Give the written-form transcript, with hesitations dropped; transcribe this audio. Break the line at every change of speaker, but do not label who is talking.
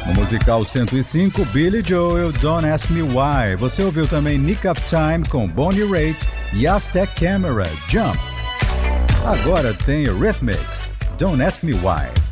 No musical 105, Billy Joel, Don't Ask Me Why. Você ouviu também Nick of Time com Bonnie Raitt e Aztec Camera, Jump. Agora tem Eurythmics, Don't Ask Me Why.